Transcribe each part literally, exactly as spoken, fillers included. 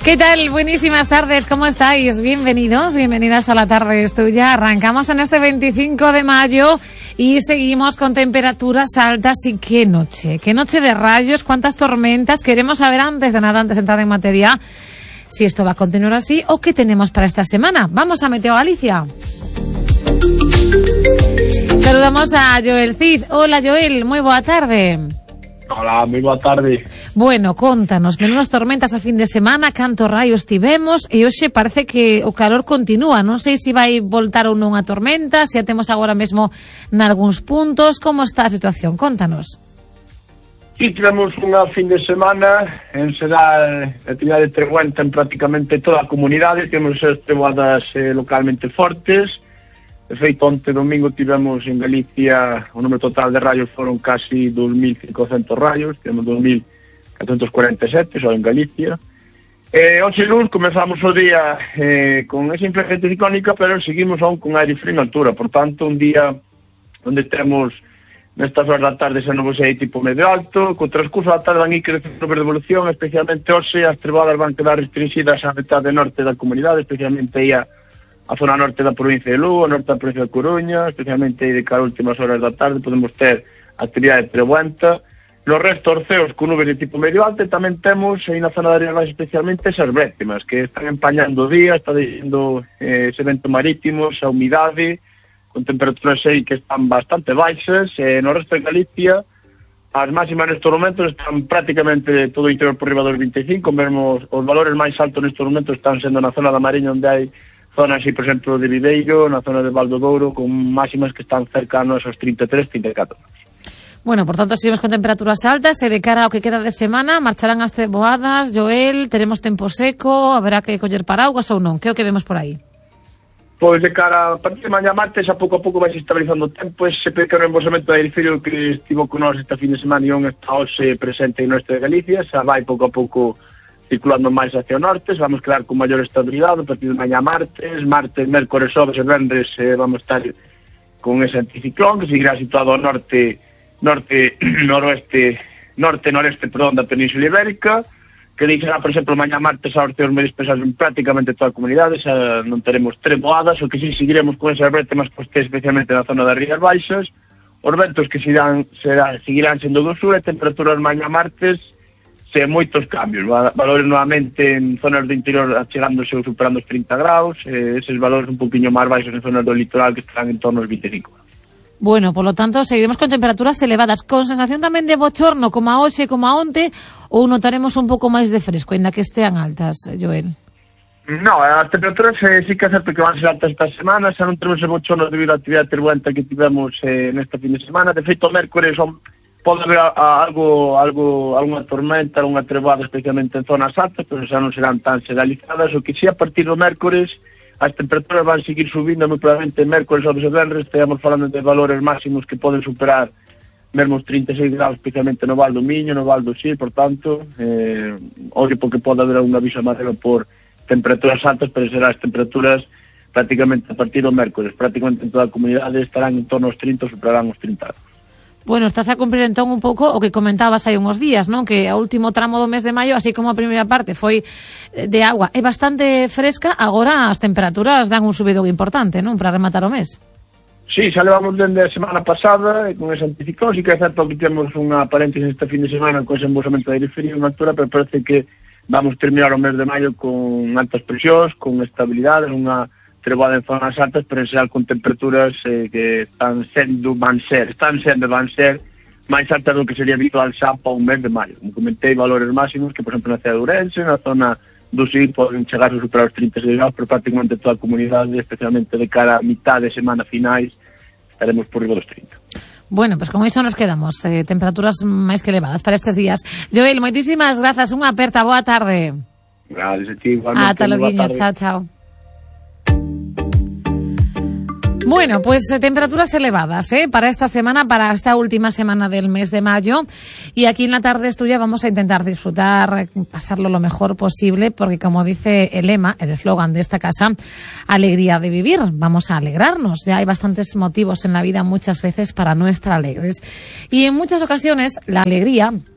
¿Qué tal? Buenísimas tardes, ¿cómo estáis? Bienvenidos, bienvenidas a La Tarde es Tuya. Arrancamos en este veinticinco de mayo y seguimos con temperaturas altas. Y qué noche, qué noche de rayos, cuántas tormentas. Queremos saber antes de nada, antes de entrar en materia, si esto va a continuar así o qué tenemos para esta semana. Vamos a Meteo Galicia. Saludamos a Joel Cid. Hola Joel, muy boa tarde. Hola, moi boa tarde. Bueno, contanos, menudas tormentas a fin de semana, cantos raios tivemos, e hoxe parece que o calor continúa. Non sei se vai voltar ou non a tormenta, se a temos agora mesmo nalgúns puntos. Como está a situación? Contanos. Sí, tivemos unha fin de semana en xeral actividade treguenta en prácticamente toda a comunidade. Tivemos as treguadas eh, localmente fortes. De feito, onte domingo tivemos en Galicia, o número total de rayos foron casi dos mil cincocentos rayos, tivemos dos mil catrocentos cuarenta e sete só en Galicia. E hoxe luns comezamos o día eh, con esa influencia ciclónica, pero seguimos aún con aire frío na altura, por tanto, un día onde temos nestas horas da tarde ese novo sei tipo medio alto, co transcurso da tarde van ir crecendo de evolución, especialmente hoxe as trebadas van quedar restringidas á metade norte da comunidade, especialmente aí a a zona norte da provincia de Lugo, a norte da provincia de Coruña, especialmente de cara a últimas horas da tarde, podemos ter actividade trebuenta. No resto, orceos con nubes de tipo medio alto, e tamén temos, aí na zona de Arenas especialmente, esas brécimas, que están empañando o día, está deixando eh, ese vento marítimo, esa humidade, con temperaturas aí que están bastante baixas. Eh, no resto de Galicia, as máximas nestes momentos están prácticamente todo o interior por riba dos vinte e cinco, mesmo os valores máis altos nestes momentos están sendo na zona da Mariña, onde hai zonas, por exemplo, de Viveiro, na zona de Val do Douro, con máximas que están cercanos aos trinta e tres, trinta e catro. Bueno, por tanto, seguimos con temperaturas altas e de cara ao que queda de semana, marcharán as treboadas. Joel, teremos tempo seco, haberá que coller paraguas ou non? Que é o que vemos por aí? Pois de cara a partir de mañá martes, a pouco a pouco vai se estabilizando o tempo. Ese pequeno embolsamento de aire frío que estivo con nós esta fin de semana e non está hoxe presente en oeste de Galicia, xa vai pouco a pouco circulando máis hacia o norte. Vamos quedar con maior estabilidade a partir de mañá martes, martes, mércores, xoves e vendres eh, vamos estar con ese anticiclón que seguirá situado ao norte, norte, noroeste, norte, noreste, perdón, da Península Ibérica, que deixará, por exemplo, mañá martes a orceos medio dispersados en prácticamente toda a comunidade. Xa non teremos treboadas, o que sí seguiremos con esas brétemas costeiras, especialmente na zona das Rías Baixas. Os ventos que serán, serán, seguirán sendo do sur, e temperaturas mañá martes se moitos cambios, valores nuevamente en zonas do interior achegándose ou superando os trinta graus, eh, eses valores un poquinho máis baixos en zonas do litoral que están en torno aos vinte e cinco. Bueno, por lo tanto, seguiremos con temperaturas elevadas, con sensación tamén de bochorno, como a hoxe, como a onte, ou notaremos un pouco máis de fresco, ainda que estean altas, Joel? No, as temperaturas eh, sí que é certo que van ser altas esta semana, xa non temos ese bochorno debido á actividade turbulenta que tivemos eh, nesta fin de semana. De feito, o mércores son pode haber a, a algo, algo, alguna tormenta, alguna treboada, especialmente en zonas altas, pero xa non serán tan generalizadas. O que si a partir do mércores as temperaturas van seguir subindo, moi probablemente mércores ou de venres, estamos falando de valores máximos que poden superar mesmo os trinta e seis graus, especialmente no Val do Miño, no Val do Sil. Por tanto, eh, hoxe porque pode haber un aviso amarelo por temperaturas altas, pero serán as temperaturas prácticamente a partir do mércores, prácticamente en toda a comunidade estarán en torno aos trinta ou superarán os trinta. Bueno, estás a cumprir entón un pouco o que comentabas hai uns días, non? Que o último tramo do mes de maio, así como a primeira parte foi de agua é bastante fresca, agora as temperaturas dan un subidón importante, non? Para rematar o mes. Sí, xa levamos dende a semana pasada con ese anticiclón, sí que é certo que temos unha paréntesis este fin de semana con ese embolsamento de aire frío na altura, pero parece que vamos terminar o mes de maio con altas presións, con estabilidade, unha treboada en zonas altas, pero en xeral con temperaturas eh, que están sendo, van ser, están sendo, van ser máis altas do que sería habitual xa para un mes de maio. Como comentei, valores máximos que, por exemplo, na cidade de Ourense, na zona do Sil, poden chegar a superar os trinta e seis graus, pero prácticamente toda a comunidade, especialmente de cara a mitad de semana finais, estaremos por riba dos trinta. Bueno, pues con iso nos quedamos, eh, temperaturas máis que elevadas para estes días. Joel, moitísimas grazas, unha aperta, boa tarde. Gracias a ti, igualmente. Ata loguiño, chao, chao. Bueno, pues eh, temperaturas elevadas ¿eh? para esta semana, para esta última semana del mes de mayo. Y aquí en La Tarde es Tuya vamos a intentar disfrutar, pasarlo lo mejor posible, porque como dice el lema, el eslogan de esta casa, alegría de vivir. Vamos a alegrarnos. Ya hay bastantes motivos en la vida muchas veces para no estar alegres. Y en muchas ocasiones la alegría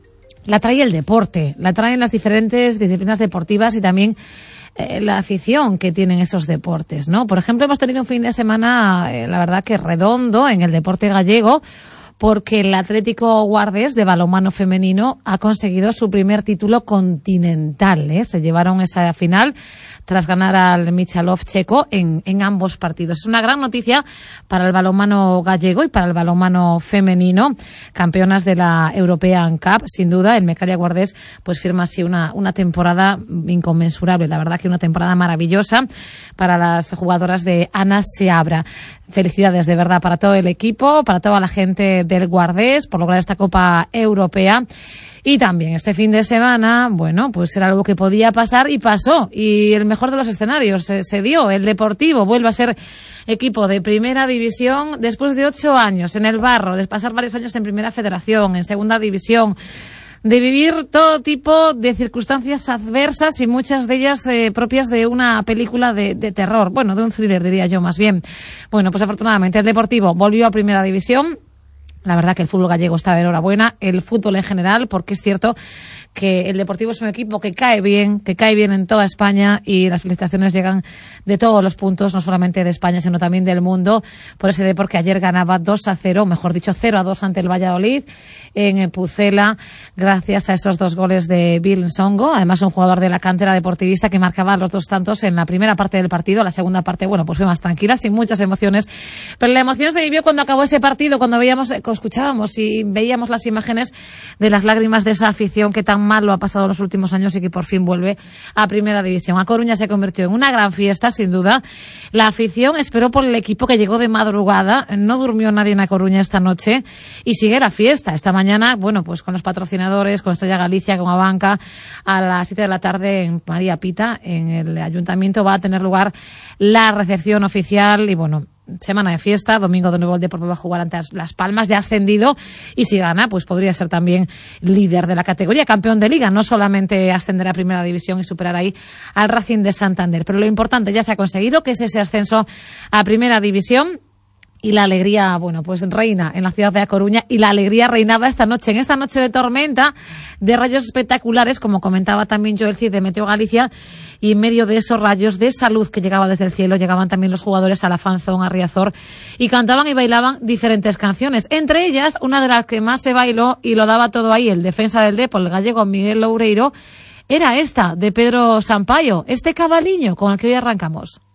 la trae el deporte, la traen las diferentes disciplinas deportivas y también eh, la afición que tienen esos deportes, ¿no? Por ejemplo, hemos tenido un fin de semana, eh, la verdad que redondo en el deporte gallego, porque el Atlético Guardés de balonmano femenino ha conseguido su primer título continental, ¿eh? Se llevaron esa final tras ganar al Michalov checo en, en ambos partidos. Es una gran noticia para el balonmano gallego y para el balonmano femenino, campeonas de la European Cup, sin duda. El Mecaria Guardés pues firma así una, una temporada inconmensurable, la verdad que una temporada maravillosa para las jugadoras de Ana Seabra. Felicidades de verdad para todo el equipo, para toda la gente del Guardés por lograr esta Copa Europea. Y también este fin de semana, bueno, pues era algo que podía pasar y pasó. Y el mejor de los escenarios se, se dio. El Deportivo vuelve a ser equipo de primera división después de ocho años en el barro, de pasar varios años en primera federación, en segunda división, de vivir todo tipo de circunstancias adversas y muchas de ellas eh, propias de una película de, de terror. Bueno, de un thriller diría yo más bien. Bueno, pues afortunadamente el Deportivo volvió a primera división. La verdad que el fútbol gallego está de enhorabuena, el fútbol en general, porque es cierto que el Deportivo es un equipo que cae bien, que cae bien en toda España y las felicitaciones llegan de todos los puntos, no solamente de España, sino también del mundo, por ese deporte que ayer ganaba dos a cero, mejor dicho cero a dos ante el Valladolid en Pucela, gracias a esos dos goles de Bill Nsongo, además un jugador de la cantera deportivista que marcaba los dos tantos en la primera parte del partido. La segunda parte, bueno, pues fue más tranquila, sin muchas emociones, pero la emoción se vivió cuando acabó ese partido, cuando veíamos, escuchábamos y veíamos las imágenes de las lágrimas de esa afición que tan mal lo ha pasado en los últimos años y que por fin vuelve a primera división. A Coruña se convirtió en una gran fiesta, sin duda. La afición esperó por el equipo que llegó de madrugada, no durmió nadie en A Coruña esta noche y sigue la fiesta. Esta mañana, bueno, pues con los patrocinadores, con Estrella Galicia, con Abanca, a las siete de la tarde en María Pita, en el ayuntamiento, va a tener lugar la recepción oficial y bueno, semana de fiesta, domingo de nuevo el Deportivo va a jugar ante Las Palmas, ya ascendido, y si gana, pues podría ser también líder de la categoría, campeón de liga, no solamente ascender a primera división y superar ahí al Racing de Santander, pero lo importante ya se ha conseguido, que es ese ascenso a primera división. Y la alegría, bueno, pues reina en la ciudad de A Coruña y la alegría reinaba esta noche, en esta noche de tormenta, de rayos espectaculares, como comentaba también Joel Cid de Meteo Galicia, y en medio de esos rayos de salud que llegaba desde el cielo, llegaban también los jugadores a la Fanzón, a Riazor, y cantaban y bailaban diferentes canciones. Entre ellas, una de las que más se bailó y lo daba todo ahí, el defensa del Depor, el gallego Miguel Loureiro, era esta, de Pedro Sampaio, este cabaliño con el que hoy arrancamos.